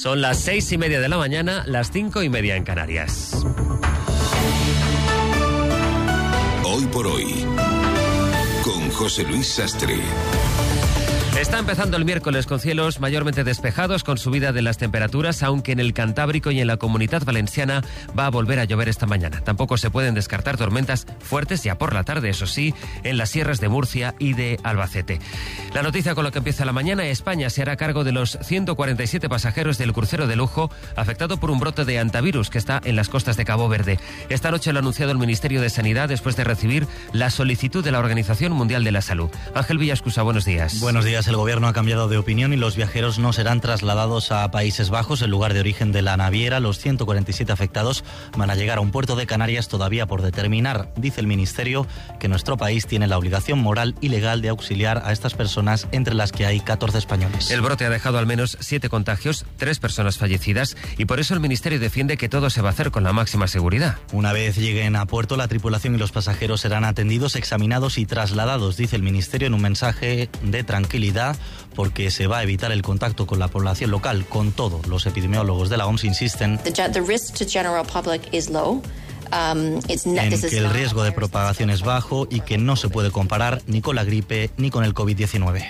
Son las 6:30 de la mañana, las 5:30 en Canarias. Hoy por hoy, con José Luis Sastre. Está empezando el miércoles con cielos mayormente despejados, con subida de las temperaturas, aunque en el Cantábrico y en la Comunidad Valenciana va a volver a llover esta mañana. Tampoco se pueden descartar tormentas fuertes ya por la tarde, eso sí, en las sierras de Murcia y de Albacete. La noticia con la que empieza la mañana: España se hará cargo de los 147 pasajeros del crucero de lujo afectado por un brote de hantavirus que está en las costas de Cabo Verde. Esta noche lo ha anunciado el Ministerio de Sanidad después de recibir la solicitud de la Organización Mundial de la Salud. Ángel Villascusa, buenos días. Buenos días. El gobierno ha cambiado de opinión y los viajeros no serán trasladados a Países Bajos, el lugar de origen de la naviera. Los 147 afectados van a llegar a un puerto de Canarias todavía por determinar. Dice el Ministerio que nuestro país tiene la obligación moral y legal de auxiliar a estas personas, entre las que hay 14 españoles. El brote ha dejado al menos 7 contagios, 3 personas fallecidas, y por eso el Ministerio defiende que todo se va a hacer con la máxima seguridad. Una vez lleguen a puerto, la tripulación y los pasajeros serán atendidos, examinados y trasladados, dice el Ministerio en un mensaje de tranquilidad, porque se va a evitar el contacto con la población local. Con todo, los epidemiólogos de la OMS insisten en que el riesgo de propagación es bajo y que no se puede comparar ni con la gripe ni con el COVID-19.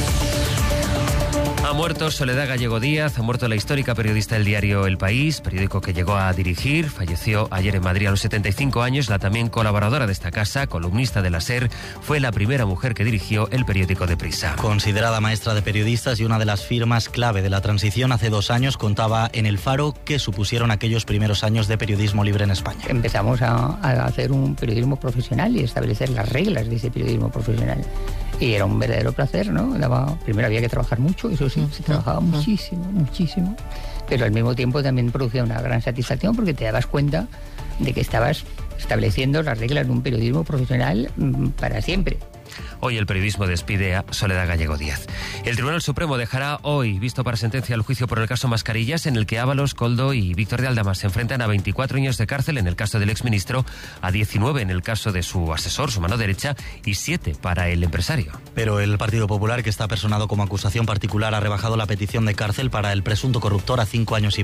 Ha muerto Soledad Gallego Díaz, ha muerto la histórica periodista del diario El País, periódico que llegó a dirigir. Falleció ayer en Madrid a los 75 años. La también colaboradora de esta casa, columnista de la SER, fue la primera mujer que dirigió el periódico Deprisa. Considerada maestra de periodistas y una de las firmas clave de la transición, hace 2 años contaba en El Faro qué supusieron aquellos primeros años de periodismo libre en España. Empezamos a hacer un periodismo profesional y establecer las reglas de ese periodismo profesional. Y era un verdadero placer, ¿no? Primero había que trabajar mucho, eso sí, se trabajaba muchísimo. Pero al mismo tiempo también producía una gran satisfacción porque te dabas cuenta de que estabas estableciendo las reglas de un periodismo profesional para siempre. Hoy el periodismo despide a Soledad Gallego Díaz. El Tribunal Supremo dejará hoy visto para sentencia el juicio por el caso Mascarillas, en el que Ábalos, Koldo y Víctor de Aldama se enfrentan a 24 años de cárcel en el caso del exministro, a 19 en el caso de su asesor, su mano derecha, y 7 para el empresario. Pero el Partido Popular, que está personado como acusación particular, ha rebajado la petición de cárcel para el presunto corruptor a 5 años y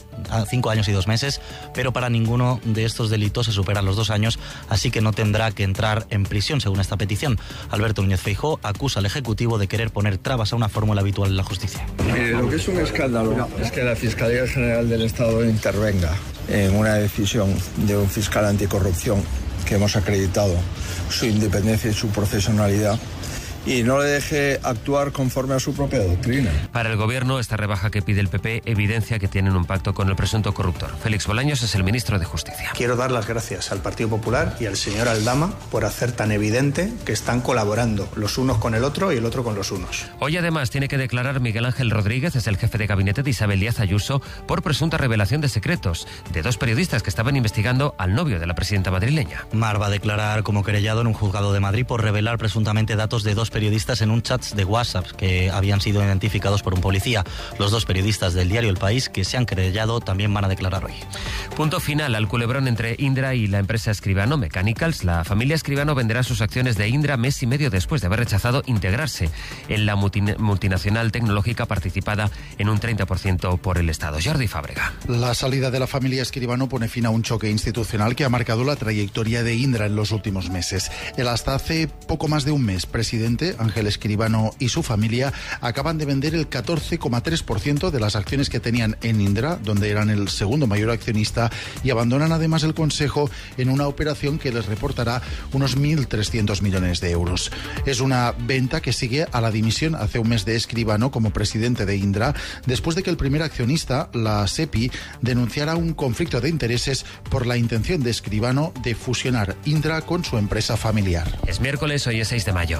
2 meses, pero para ninguno de estos delitos se superan los 2 años, así que no tendrá que entrar en prisión, según esta petición. Alberto Núñez Feijóo acusa al Ejecutivo de querer poner trabas a una fórmula habitual en la justicia. Lo que es un escándalo es que la Fiscalía General del Estado intervenga en una decisión de un fiscal anticorrupción que hemos acreditado su independencia y su profesionalidad, y no le deje actuar conforme a su propia doctrina. Para el Gobierno, esta rebaja que pide el PP evidencia que tienen un pacto con el presunto corruptor. Félix Bolaños es el ministro de Justicia. Quiero dar las gracias al Partido Popular y al señor Aldama por hacer tan evidente que están colaborando los unos con el otro y el otro con los unos. Hoy además tiene que declarar Miguel Ángel Rodríguez, es el jefe de gabinete de Isabel Díaz Ayuso, por presunta revelación de secretos de 2 periodistas que estaban investigando al novio de la presidenta madrileña. Mar va a declarar como querellado en un juzgado de Madrid por revelar presuntamente datos de 2 periodistas en un chat de WhatsApp que habían sido identificados por un policía. Los 2 periodistas del diario El País que se han querellado también van a declarar hoy. Punto final al culebrón entre Indra y la empresa Escribano Mechanicals. La familia Escribano venderá sus acciones de Indra mes y medio después de haber rechazado integrarse en la multinacional tecnológica participada en un 30% por el Estado. Jordi Fábrega. La salida de la familia Escribano pone fin a un choque institucional que ha marcado la trayectoria de Indra en los últimos meses. El hasta hace poco más de un mes presidente, Ángel Escribano, y su familia acaban de vender el 14,3% de las acciones que tenían en Indra, donde eran el segundo mayor accionista, y abandonan además el Consejo en una operación que les reportará unos 1.300 millones de euros. Es una venta que sigue a la dimisión hace un mes de Escribano como presidente de Indra, después de que el primer accionista, la SEPI, denunciara un conflicto de intereses por la intención de Escribano de fusionar Indra con su empresa familiar. Es miércoles, hoy es 6 de mayo.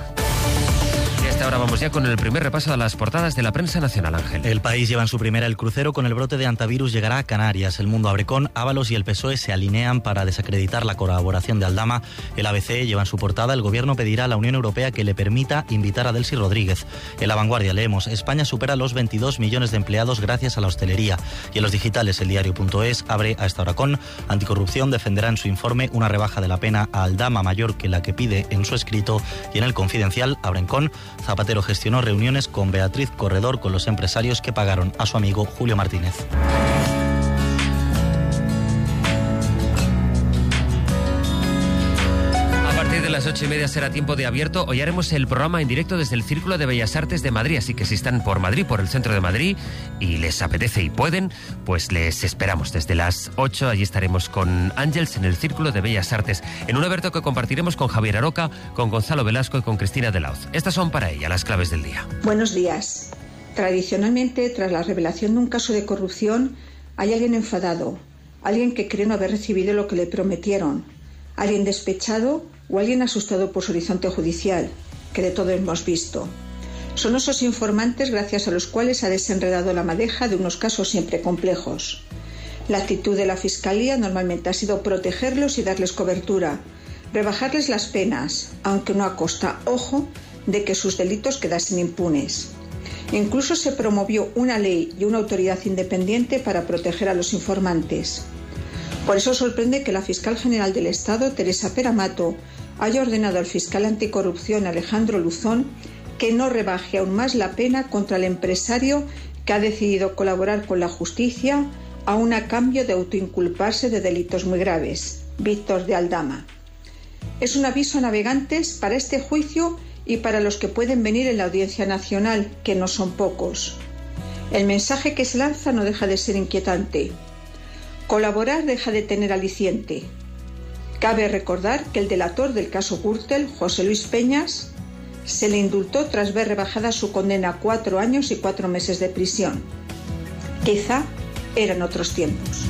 Y hasta ahora vamos ya con el primer repaso a las portadas de la prensa nacional, Ángel. El País lleva en su primera el crucero con el brote de hantavirus llegará a Canarias. El Mundo abre con Ábalos y el PSOE se alinean para desacreditar la colaboración de Aldama. El ABC lleva en su portada: el Gobierno pedirá a la Unión Europea que le permita invitar a Delcy Rodríguez. En La Vanguardia leemos: España supera los 22 millones de empleados gracias a la hostelería. Y en los digitales, el diario.es abre a esta hora con: Anticorrupción defenderá en su informe una rebaja de la pena a Aldama mayor que la que pide en su escrito. Y en el Confidencial abren con: Zapatero gestionó reuniones con Beatriz Corredor, con los empresarios que pagaron a su amigo Julio Martínez. De las 8:30 será tiempo de abierto. Hoy haremos el programa en directo desde el Círculo de Bellas Artes de Madrid, así que si están por Madrid, por el centro de Madrid, y les apetece y pueden, pues les esperamos desde las 8. Allí estaremos con Ángels en el Círculo de Bellas Artes, en un abierto que compartiremos con Javier Aroca, con Gonzalo Velasco y con Cristina de Lauz. Estas son para ella las claves del día. Buenos días. Tradicionalmente, tras la revelación de un caso de corrupción, hay alguien enfadado, alguien que cree no haber recibido lo que le prometieron, alguien despechado o alguien asustado por su horizonte judicial, que de todo hemos visto. Son esos informantes gracias a los cuales se ha desenredado la madeja de unos casos siempre complejos. La actitud de la Fiscalía normalmente ha sido protegerlos y darles cobertura, rebajarles las penas, aunque no a costa, ojo, de que sus delitos quedasen impunes. Incluso se promovió una ley y una autoridad independiente para proteger a los informantes. Por eso sorprende que la fiscal general del Estado, Teresa Peramato, haya ordenado al fiscal anticorrupción Alejandro Luzón que no rebaje aún más la pena contra el empresario que ha decidido colaborar con la justicia, aun a cambio de autoinculparse de delitos muy graves, Víctor de Aldama. Es un aviso a navegantes para este juicio y para los que pueden venir en la Audiencia Nacional, que no son pocos. El mensaje que se lanza no deja de ser inquietante. Colaborar deja de tener aliciente. Cabe recordar que el delator del caso Gürtel, José Luis Peñas, se le indultó tras ver rebajada su condena a 4 años y 4 meses de prisión. Quizá eran otros tiempos.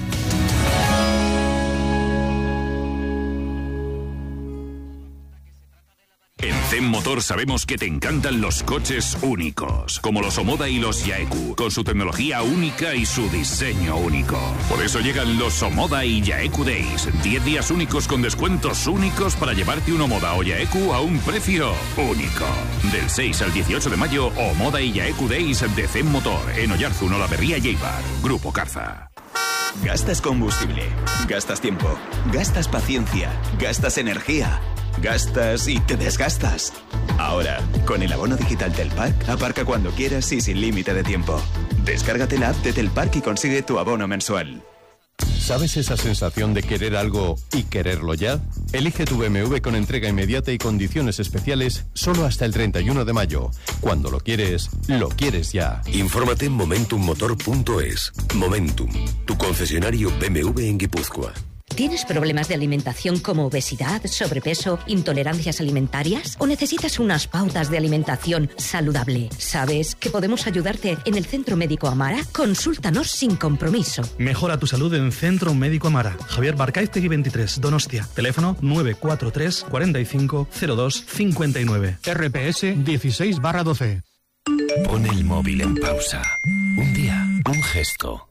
En Zen Motor sabemos que te encantan los coches únicos, como los Omoda y los Yaeku, con su tecnología única y su diseño único. Por eso llegan los Omoda y Yaeku Days, 10 días únicos con descuentos únicos para llevarte un Omoda o Yaeku a un precio único. Del 6 al 18 de mayo, Omoda y Yaeku Days de Zen Motor, en Oyarzun, Olaberría y Eibar. Grupo Carza. Gastas combustible, gastas tiempo, gastas paciencia, gastas energía, gastas y te desgastas. Ahora, con el abono digital Telpark, aparca cuando quieras y sin límite de tiempo. Descárgate la app de Telpark y consigue tu abono mensual. ¿Sabes esa sensación de querer algo y quererlo ya? Elige tu BMW con entrega inmediata y condiciones especiales solo hasta el 31 de mayo. Cuando lo quieres ya. Infórmate en momentummotor.es. Momentum, tu concesionario BMW en Guipúzcoa. ¿Tienes problemas de alimentación como obesidad, sobrepeso, intolerancias alimentarias? ¿O necesitas unas pautas de alimentación saludable? ¿Sabes que podemos ayudarte en el Centro Médico Amara? Consúltanos sin compromiso. Mejora tu salud en Centro Médico Amara. Javier Barcaiztegui 23, Donostia. Teléfono 943 45 02 59. RPS 16/12. Pon el móvil en pausa. Un día, un gesto.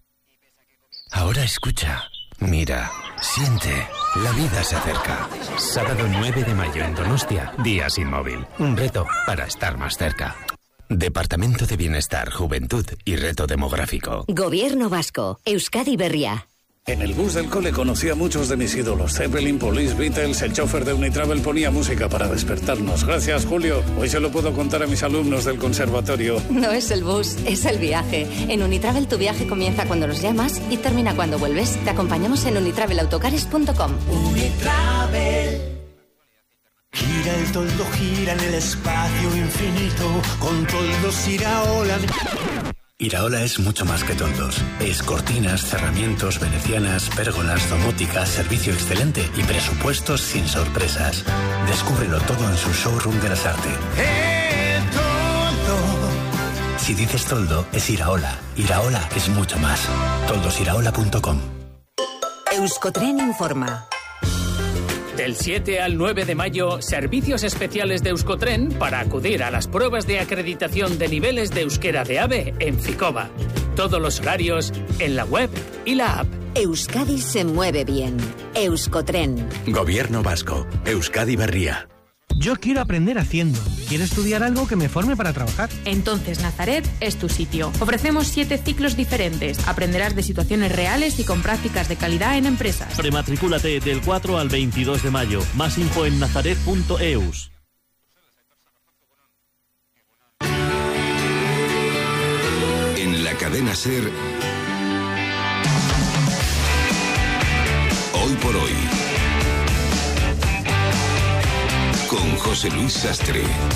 Ahora escucha. Mira, siente, la vida se acerca. Sábado 9 de mayo en Donostia, Día Sin Móvil. Un reto para estar más cerca. Departamento de Bienestar, Juventud y Reto Demográfico. Gobierno Vasco, Euskadi Berria. En el bus del cole conocí a muchos de mis ídolos. Zeppelin, Police, Beatles, el chofer de Unitravel ponía música para despertarnos. Gracias, Julio. Hoy se lo puedo contar a mis alumnos del conservatorio. No es el bus, es el viaje. En Unitravel tu viaje comienza cuando nos llamas y termina cuando vuelves. Te acompañamos en unitravelautocares.com. Unitravel. Gira el toldo, gira en el espacio infinito. Con toldos Iraola. Iraola es mucho más que toldos. Es cortinas, cerramientos, venecianas, pérgolas, domótica, servicio excelente y presupuestos sin sorpresas. Descúbrelo todo en su showroom de las Artes. Si dices toldo, es Iraola. Iraola es mucho más. toldosiraola.com. Euskotren informa. Del 7 al 9 de mayo, servicios especiales de Euskotren para acudir a las pruebas de acreditación de niveles de euskera de AVE en Ficoba. Todos los horarios en la web y la app. Euskadi se mueve bien. Euskotren. Gobierno Vasco. Euskadi Berria. Yo quiero aprender haciendo. Quiero estudiar algo que me forme para trabajar. Entonces Nazaret es tu sitio. Ofrecemos 7 ciclos diferentes. Aprenderás de situaciones reales y con prácticas de calidad en empresas. Prematrículate del 4 al 22 de mayo. Más info en nazaret.eus. En la cadena SER, Hoy por Hoy, con José Luis Sastre.